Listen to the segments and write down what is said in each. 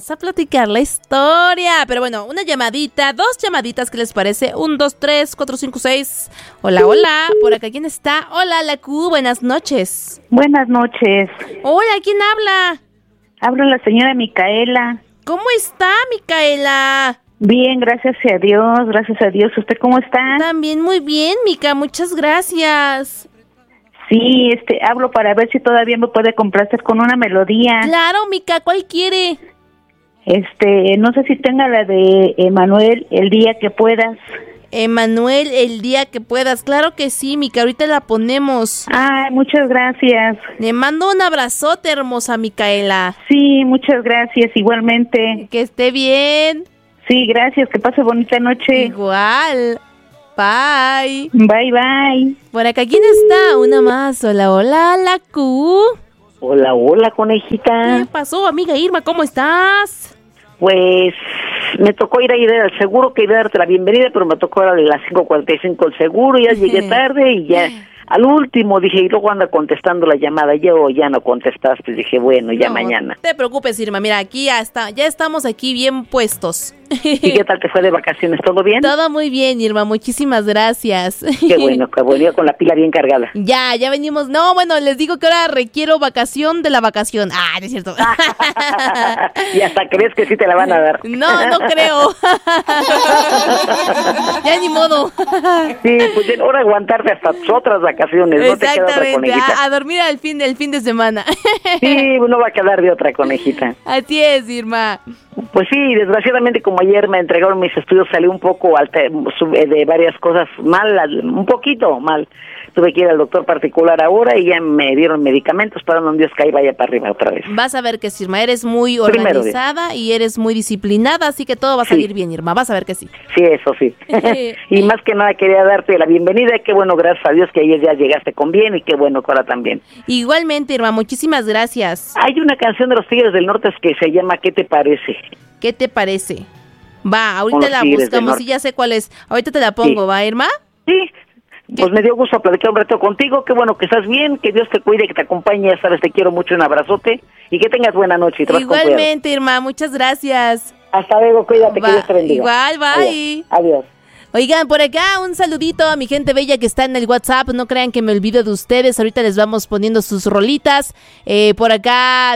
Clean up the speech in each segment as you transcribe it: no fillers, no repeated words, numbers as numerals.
vamos a platicar la historia. Pero bueno, una llamadita, 2 llamaditas, ¿qué les parece? 1, 2, 3, 4, 5, 6. Hola, hola, por acá, ¿quién está? Hola, la Q, buenas noches. Buenas noches. Hola, ¿quién habla? Habla la señora Micaela. ¿Cómo está, Micaela? Bien, gracias a Dios, gracias a Dios. ¿Usted cómo está? También muy bien, Mica, muchas gracias. Sí, hablo para ver si todavía me puede complacer con una melodía. Claro, Mica, ¿cuál quiere? No sé si tenga la de Emanuel, El día que puedas. Emanuel, El día que puedas. Claro que sí, Mica, ahorita la ponemos. Ay, muchas gracias. Le mando un abrazote, hermosa Micaela. Sí, muchas gracias, igualmente. Que esté bien. Sí, gracias, que pase bonita noche. Igual. Bye. Bye, bye. Por acá, ¿quién está? Una más. Hola, hola, la Q. Hola, hola, conejita. ¿Qué pasó, amiga Irma? ¿Cómo estás? Pues me tocó ir al seguro, que iba a darte la bienvenida, pero me tocó a las 5:45 el seguro, ya llegué tarde y ya al último dije, y luego anda contestando la llamada, yo ya no contestaste, dije, bueno, ya mañana. No te preocupes, Irma, mira, aquí ya estamos aquí bien puestos. ¿Y qué tal te fue de vacaciones? ¿Todo bien? Todo muy bien, Irma, muchísimas gracias. Qué bueno, con la pila bien cargada. Ya venimos. No, bueno, les digo que ahora requiero vacación de la vacación. No es cierto. ¿Y hasta crees que sí te la van a dar? No creo. Ya ni modo. Sí, pues ahora aguantarte hasta tus otras vacaciones. Exactamente, no a dormir el fin de semana. Sí, no va a quedar de otra, conejita. Así es, Irma. Pues sí, desgraciadamente como ayer me entregaron mis estudios, salí un poco de varias cosas mal, un poquito mal. Tuve que ir al doctor particular ahora y ya me dieron medicamentos para un Dios que ahí vaya para arriba otra vez. Vas a ver que sí, Irma, eres muy organizada y eres muy disciplinada, así que todo va a salir bien, Irma, vas a ver que sí. Sí, eso sí. Y más que nada quería darte la bienvenida, qué bueno, gracias a Dios que ayer ya llegaste con bien y qué bueno que ahora también. Igualmente, Irma, muchísimas gracias. Hay una canción de los Tigres del Norte que se llama ¿Qué te parece? ¿Qué te parece? Va, ahorita la buscamos y ya sé cuál es. Ahorita te la pongo, ¿va, Irma? Sí. Pues me dio gusto platicar un rato contigo, qué bueno que estás bien, que Dios te cuide, que te acompañe, ya sabes, te quiero mucho, un abrazote y que tengas buena noche. Y igualmente, Irma, muchas gracias. Hasta luego, cuídate, que Dios te bendiga. Igual, bye. Adiós. Oigan, por acá un saludito a mi gente bella que está en el WhatsApp, no crean que me olvido de ustedes, ahorita les vamos poniendo sus rolitas. Por acá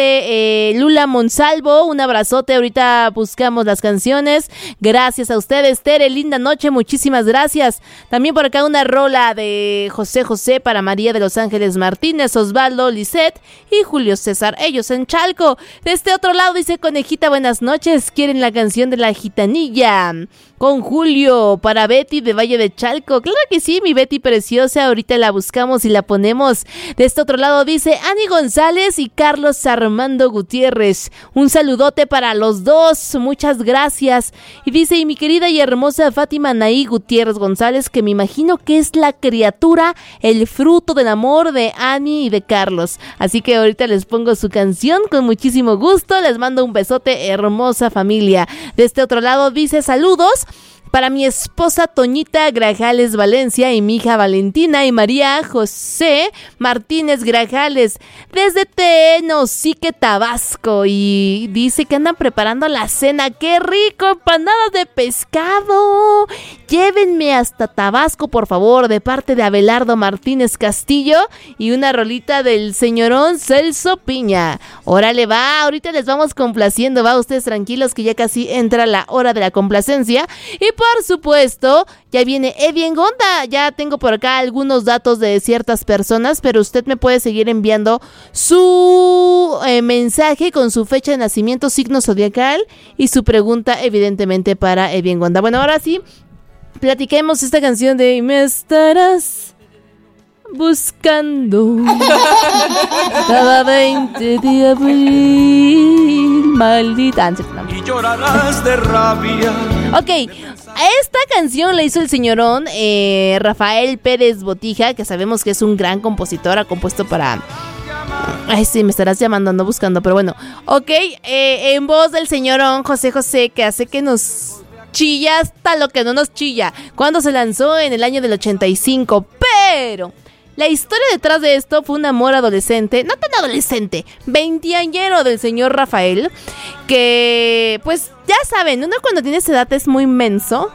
dice Lula Monsalvo, un abrazote, ahorita buscamos las canciones. Gracias a ustedes, Tere, linda noche, muchísimas gracias. También por acá una rola de José José para María de los Ángeles Martínez, Osvaldo, Lisette y Julio César, ellos en Chalco. De este otro lado dice Conejita, buenas noches, quieren la canción de la gitanilla con Julio para Betty de Valle de Chalco. Claro que sí, mi Betty preciosa, ahorita la buscamos y la ponemos. De este otro lado dice Ani González y Carlos Armando Gutiérrez. Un saludote para los dos, muchas gracias. Y dice, y mi querida y hermosa Fátima Naí Gutiérrez González, que me imagino que es la criatura, el fruto del amor de Ani y de Carlos. Así que ahorita les pongo su canción con muchísimo gusto. Les mando un besote, hermosa familia. De este otro lado dice, saludos para mi esposa Toñita Grajales Valencia y mi hija Valentina y María José Martínez Grajales desde Tenosique, Tabasco, y dice que andan preparando la cena. ¡Qué rico! Empanadas de pescado. Llévenme hasta Tabasco, por favor, de parte de Abelardo Martínez Castillo y una rolita del señorón Celso Piña. Órale, va, ahorita les vamos complaciendo, va, ustedes tranquilos que ya casi entra la hora de la complacencia. Y por supuesto, ya viene Eddie en Gonda. Ya tengo por acá algunos datos de ciertas personas, pero usted me puede seguir enviando su mensaje con su fecha de nacimiento, signo zodiacal y su pregunta, evidentemente, para Eddie en Gonda. Bueno, ahora sí, platiquemos esta canción de Me estarás buscando cada 20 de abril, maldita. Y llorarás de rabia. Ok, esta canción la hizo el señorón Rafael Pérez Botija, que sabemos que es un gran compositor, ha compuesto para... Ay, sí, me estarás llamando, ando buscando, pero bueno. Ok, en voz del señorón José José, que hace que nos chilla hasta lo que no nos chilla, cuando se lanzó en el año del 85, pero La historia detrás de esto fue un amor adolescente, no tan adolescente, veinteañero del señor Rafael, que pues ya saben, uno cuando tiene esa edad es muy menso.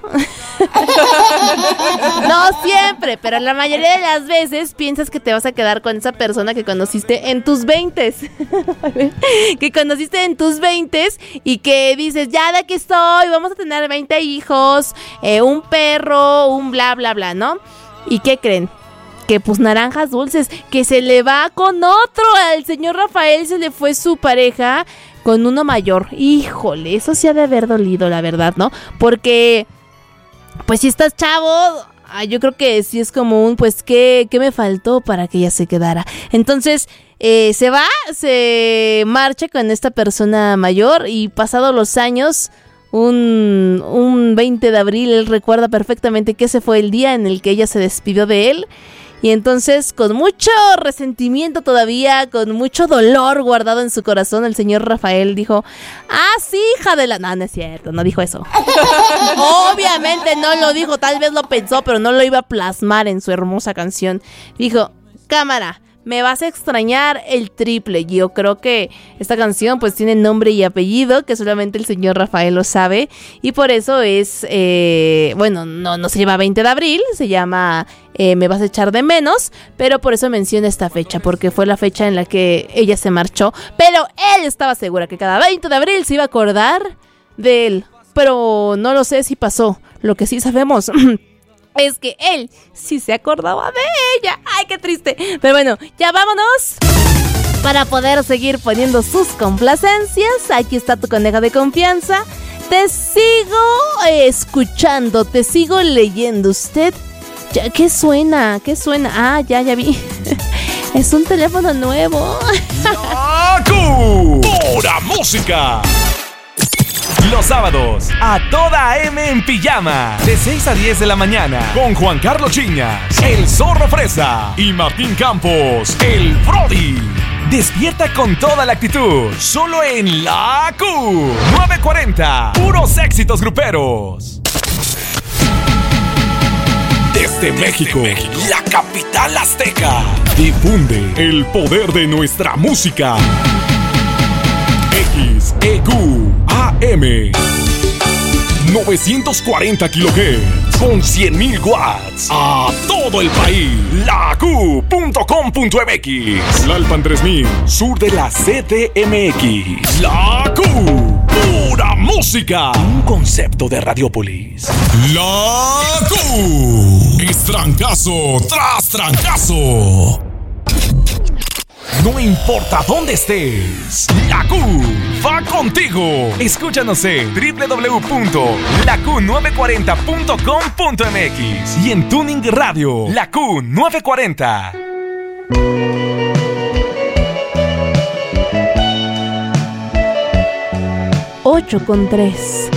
No siempre, pero la mayoría de las veces piensas que te vas a quedar con esa persona que conociste en tus 20s. Que conociste en tus 20s y que dices, ya de aquí estoy, vamos a tener 20 hijos, un perro, un bla bla bla, ¿no? ¿Y qué creen? Que pues naranjas dulces, que se le va con otro. Al señor Rafael se le fue su pareja con uno mayor. Híjole, eso sí ha de haber dolido, la verdad, ¿no? Porque, pues si estás chavo, yo creo que sí es como un, pues, ¿qué me faltó para que ella se quedara? Entonces, se marcha con esta persona mayor y pasados los años, un 20 de abril, él recuerda perfectamente que ese fue el día en el que ella se despidió de él. Y entonces, con mucho resentimiento todavía, con mucho dolor guardado en su corazón, el señor Rafael dijo, sí, hija de la... No, no es cierto, no dijo eso. Obviamente no lo dijo, tal vez lo pensó, pero no lo iba a plasmar en su hermosa canción. Dijo, cámara, me vas a extrañar el triple. Yo creo que esta canción pues tiene nombre y apellido que solamente el señor Rafael lo sabe. Y por eso es, no se llama 20 de abril, se llama Me vas a echar de menos. Pero por eso menciona esta fecha, porque fue la fecha en la que ella se marchó. Pero él estaba segura que cada 20 de abril se iba a acordar de él. Pero no lo sé si pasó. Lo que sí sabemos... es que él sí se acordaba de ella. ¡Ay, qué triste! Pero bueno, ya vámonos. Para poder seguir poniendo sus complacencias, aquí está tu coneja de confianza. Te sigo escuchando, te sigo leyendo. ¿Usted? Ya, ¿qué suena? ¿Qué suena? Ya vi. Es un teléfono nuevo. ¡Yaku! ¡Pura música! Los sábados, a toda M en pijama, de 6 a 10 de la mañana, con Juan Carlos Chiñas, el Zorro Fresa y Martín Campos, el Brody. Despierta con toda la actitud, solo en la Q 940, puros éxitos gruperos. Desde México, la capital azteca, difunde el poder de nuestra música. XEQ AM 940 kHz con 100.000 watts a todo el país. LaQ.com.mx, Tlalpan 3000, sur de la CDMX. La Q, pura música. Un concepto de Radiopolis. La Q es trancazo tras trancazo. No importa dónde estés, la Q va contigo. Escúchanos en www.laQ940.com.mx y en Tuning Radio, la Q 940. 8:03.